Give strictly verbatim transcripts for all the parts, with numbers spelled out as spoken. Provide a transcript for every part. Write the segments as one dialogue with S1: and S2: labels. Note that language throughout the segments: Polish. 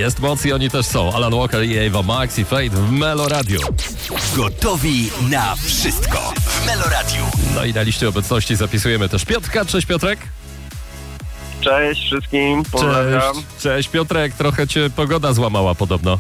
S1: Jest moc i oni też są. Alan Walker i Ava Max i Fate w Melo Radio.
S2: Gotowi na wszystko w Melo Radio.
S1: No i na liście obecności zapisujemy też Piotrka. Cześć Piotrek.
S3: Cześć wszystkim, pozdrawiam.
S1: Cześć, cześć Piotrek. Trochę cię pogoda złamała podobno.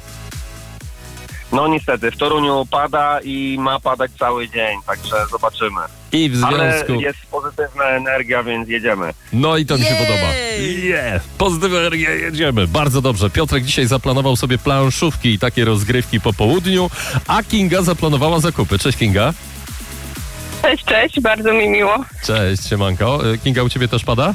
S3: No niestety, w Toruniu pada i ma padać cały dzień, także zobaczymy.
S1: I w związku...
S3: Ale jest pozytywna energia, więc jedziemy.
S1: No i to mi się
S4: Jej!
S1: podoba. Yeah. Pozytywna energia, jedziemy. Bardzo dobrze. Piotrek dzisiaj zaplanował sobie planszówki i takie rozgrywki po południu, a Kinga zaplanowała zakupy. Cześć Kinga.
S5: Cześć, cześć, bardzo mi miło.
S1: Cześć, siemanko. Kinga, u ciebie też pada?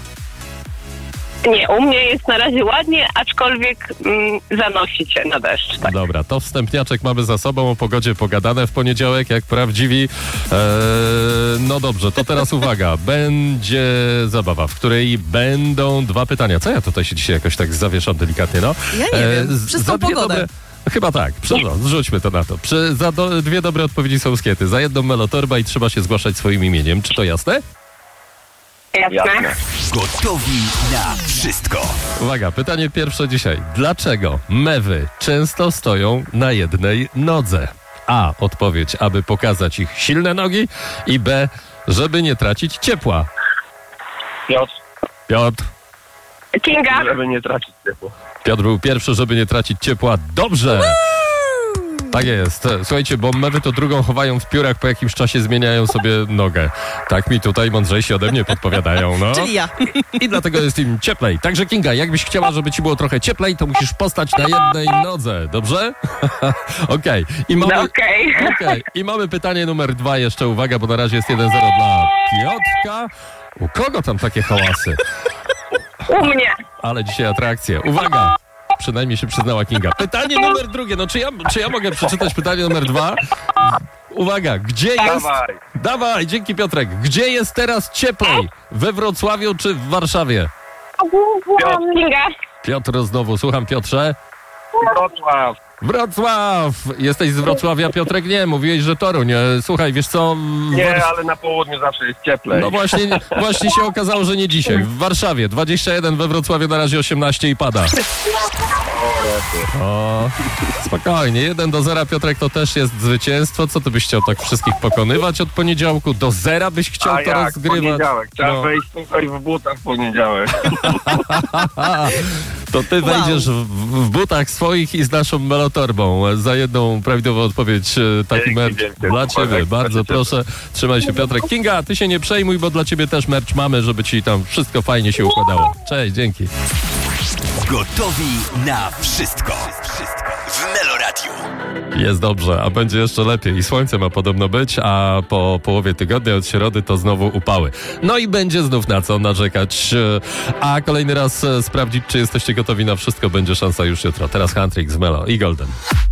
S5: Nie, u mnie jest na razie ładnie, aczkolwiek mm, zanosi cię na deszcz. Tak.
S1: Dobra, to wstępniaczek mamy za sobą, o pogodzie pogadane w poniedziałek, jak prawdziwi. Eee, no dobrze, to teraz uwaga. Będzie zabawa, w której będą dwa pytania. Co ja tutaj się dzisiaj jakoś tak zawieszam delikatnie, no?
S4: Ja nie wiem,
S1: z-
S4: przez
S1: za
S4: tą
S1: dwie
S4: pogodę.
S1: dobre- Chyba tak, Prze- no, zrzućmy to na to. Przy, za do, dwie dobre odpowiedzi są skiety. Za jedną melotorba i trzeba się zgłaszać swoim imieniem. Czy to jasne?
S5: Jasne.
S3: Jasne.
S2: Gotowi na wszystko.
S1: Uwaga, pytanie pierwsze dzisiaj. Dlaczego mewy często stoją na jednej nodze? A. Odpowiedź, aby pokazać ich silne nogi i B. Żeby nie tracić ciepła.
S3: Piotr,
S1: Piotr.
S5: Kinga,
S3: żeby nie tracić ciepła.
S1: Piotr był pierwszy, żeby nie tracić ciepła. Dobrze! Tak jest. Słuchajcie, bo mewy to drugą chowają w piórach, po jakimś czasie zmieniają sobie nogę. Tak mi tutaj mądrzejsi ode mnie podpowiadają, no.
S4: Czyli ja.
S1: I dlatego jest im cieplej. Także Kinga, jakbyś chciała, żeby ci było trochę cieplej, to musisz postać na jednej nodze, dobrze? Okej. I mamy...
S5: no okej.
S1: Okej. I mamy pytanie numer dwa jeszcze, uwaga, bo na razie jest jeden zero dla Piotrka. U kogo tam takie hałasy?
S5: U mnie.
S1: Ale dzisiaj atrakcje. Uwaga! Przynajmniej się przyznała Kinga. Pytanie numer drugie. No czy ja, czy ja mogę przeczytać pytanie numer dwa? Uwaga, gdzie jest...
S3: Dawaj.
S1: Dawaj, dzięki Piotrek. Gdzie jest teraz cieplej? We Wrocławiu czy w Warszawie?
S5: Kinga,
S1: Piotr znowu. Słucham, Piotrze.
S3: Wrocław.
S1: Wrocław! Jesteś z Wrocławia, Piotrek? Nie, mówiłeś, że Toruń. E, Słuchaj, wiesz co? w
S3: Nie,
S1: Wars-
S3: ale na południu zawsze jest cieplej.
S1: No właśnie, właśnie się okazało, że nie dzisiaj. W Warszawie dwadzieścia jeden, we Wrocławiu na razie osiemnaście i pada. O, spokojnie, jeden do zera, Piotrek, to też jest zwycięstwo. Co ty byś chciał tak wszystkich pokonywać od poniedziałku? Do zera byś chciał
S3: A
S1: to
S3: jak,
S1: rozgrywać?
S3: poniedziałek. Trzeba
S1: No.
S3: wejść tutaj w butach w poniedziałek.
S1: To ty
S4: Wow.
S1: wejdziesz w, w butach swoich i z naszą melotorbą. Za jedną prawidłową odpowiedź e, taki
S3: Dzięki,
S1: merch
S3: dzięki.
S1: dla ciebie.
S3: Bardzo
S1: Bardzo
S3: cieszę.
S1: proszę. Trzymaj się, Piotrek. Kinga, ty się nie przejmuj, bo dla ciebie też merch mamy, żeby ci tam wszystko fajnie się układało. Cześć, dzięki.
S2: Gotowi na wszystko. Wszystko w Melo Radio.
S1: Jest dobrze, a będzie jeszcze lepiej. I słońce ma podobno być, a po połowie tygodnia od środy to znowu upały. No i będzie znów na co narzekać. E, A kolejny raz e, sprawdzić, czy jesteście gotowi na wszystko, będzie szansa już jutro. Teraz Huntrix z Melo i Golden.